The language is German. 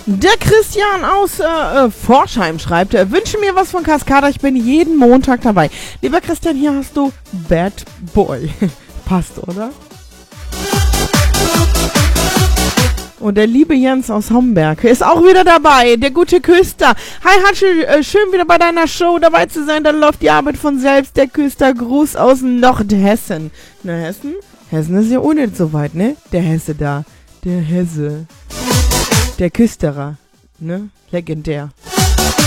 Der Christian aus Forchheim schreibt, wünsche mir was von Cascada, ich bin jeden Montag dabei. Lieber Christian, hier hast du Bad Boy. Passt, oder? Und der liebe Jens aus Homberg ist auch wieder dabei, der gute Küster. Hi Hatsche, schön wieder bei deiner Show dabei zu sein, dann läuft die Arbeit von selbst. Der Küster, Gruß aus Nordhessen. Na, Hessen? Hessen ist ja auch nicht so weit, ne? Der Hesse da. Der Hesse. Der Küsterer, ne? Legendär.